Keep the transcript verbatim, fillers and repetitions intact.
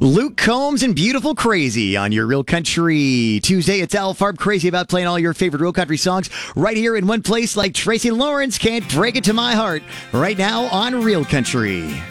Luke Combs and Beautiful Crazy on your Real Country Tuesday. It's Al Farb, crazy about playing all your favorite Real Country songs right here in one place, like Tracy Lawrence, Can't Break It to My Heart, right now on Real Country.